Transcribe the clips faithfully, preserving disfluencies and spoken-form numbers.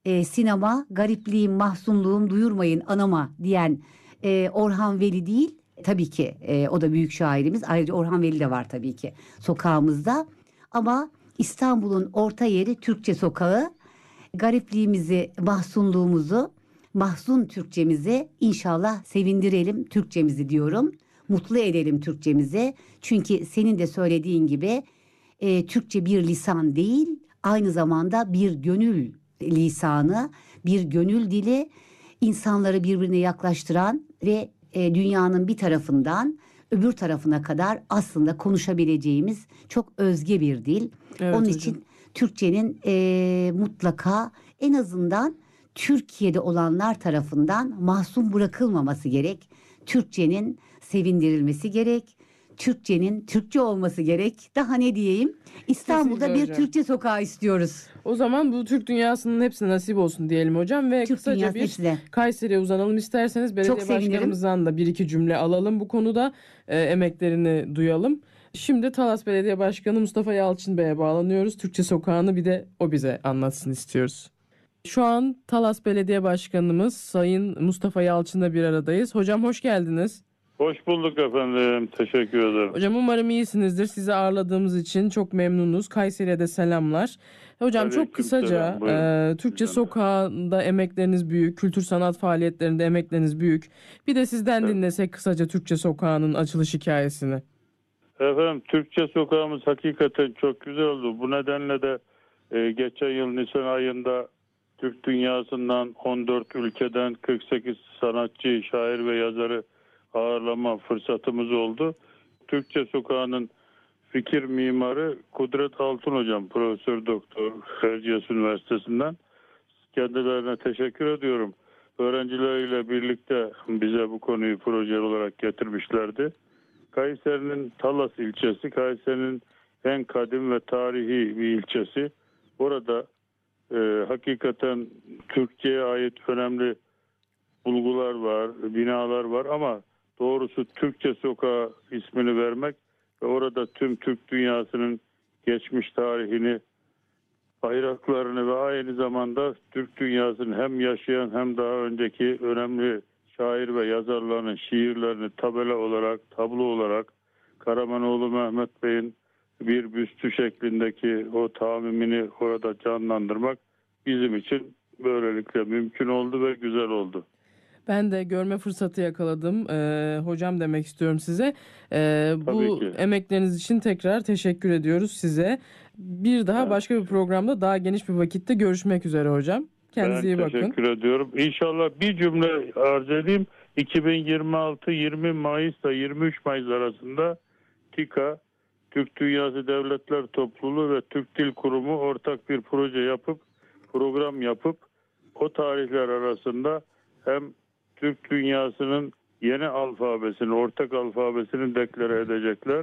e, sinema, garipliğim, mahzunluğum duyurmayın anama diyen e, Orhan Veli değil. Tabii ki e, o da büyük şairimiz. Ayrıca Orhan Veli de var tabii ki sokağımızda. Ama İstanbul'un orta yeri Türkçe sokağı. Garipliğimizi, mahzunluğumuzu, mahzun Türkçemizi inşallah sevindirelim Türkçemizi diyorum. Mutlu edelim Türkçemizi. Çünkü senin de söylediğin gibi e, Türkçe bir lisan değil, aynı zamanda bir gönül lisanı, bir gönül dili, insanları birbirine yaklaştıran ve e, dünyanın bir tarafından öbür tarafına kadar aslında konuşabileceğimiz çok özge bir dil. Evet Onun hocam. için Türkçenin e, mutlaka en azından Türkiye'de olanlar tarafından mahzun bırakılmaması gerek. Türkçenin sevindirilmesi gerek. Türkçenin Türkçe olması gerek. Daha ne diyeyim? İstanbul'da Kesinlikle bir hocam. Türkçe sokağı istiyoruz. O zaman bu Türk dünyasının hepsine nasip olsun diyelim hocam ve Türk kısaca dünyası bir hepsine. Kayseri'ye uzanalım isterseniz belediye sevinirim. başkanımızdan da bir iki cümle alalım bu konuda e, emeklerini duyalım. Şimdi Talas Belediye Başkanı Mustafa Yalçın Bey'e bağlanıyoruz. Türkçe sokağını bir de o bize anlatsın istiyoruz. Şu an Talas Belediye Başkanımız Sayın Mustafa Yalçın'la bir aradayız. Hocam hoş geldiniz. Hoş bulduk efendim. Teşekkür ederim. Hocam umarım iyisinizdir. Sizi ağırladığımız için çok memnunuz. Kayseri'ye de selamlar. Hocam Aleyküm çok kısaca selam, buyurun. e, Türkçe Sizden de. sokağında emekleriniz büyük, kültür sanat faaliyetlerinde emekleriniz büyük. Bir de sizden Evet. dinlesek kısaca Türkçe sokağının açılış hikayesini. Efendim Türkçe sokağımız hakikaten çok güzel oldu. Bu nedenle de e, geçen yıl Nisan ayında Türk dünyasından on dört ülkeden kırk sekiz sanatçı, şair ve yazarı ağırlama fırsatımız oldu. Türkçe sokağının fikir mimarı Kudret Altun hocam, Profesör Doktor Erciyes Üniversitesi'nden. Kendilerine teşekkür ediyorum. Öğrencileriyle birlikte bize bu konuyu proje olarak getirmişlerdi. Kayseri'nin Talas ilçesi, Kayseri'nin en kadim ve tarihi bir ilçesi. Orada e, hakikaten Türkiye'ye ait önemli bulgular var, binalar var ama doğrusu Türkçe Sokağı ismini vermek ve orada tüm Türk dünyasının geçmiş tarihini, bayraklarını ve aynı zamanda Türk dünyasının hem yaşayan hem daha önceki önemli şair ve yazarlarının şiirlerini tabela olarak, tablo olarak Karamanoğlu Mehmet Bey'in bir büstü şeklindeki o tamimini orada canlandırmak bizim için böylelikle mümkün oldu ve güzel oldu. Ben de görme fırsatı yakaladım. Ee, hocam demek istiyorum size. Ee, bu ki. emekleriniz için tekrar teşekkür ediyoruz size. Bir daha Ben başka bir programda daha geniş bir vakitte görüşmek üzere hocam. Kendinize iyi Ben bakın. teşekkür ediyorum. İnşallah bir cümle arz edeyim. iki bin yirmi altı yirmi Mayıs'ta yirmi üç Mayıs arasında TİKA, Türk Dünyası Devletler Topluluğu ve Türk Dil Kurumu ortak bir proje yapıp, program yapıp o tarihler arasında hem Türk dünyasının yeni alfabesini, ortak alfabesini deklare edecekler.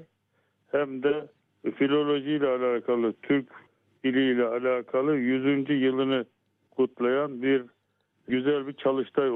Hem de filolojiyle alakalı, Türk diliyle alakalı yüzüncü yılını kutlayan bir güzel bir çalıştay